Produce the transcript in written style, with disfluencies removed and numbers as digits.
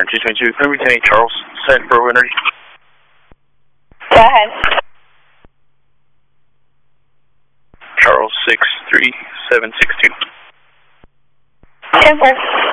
222. Can we take Charles? Send for energy. Go ahead. Charles 63762. 10-4.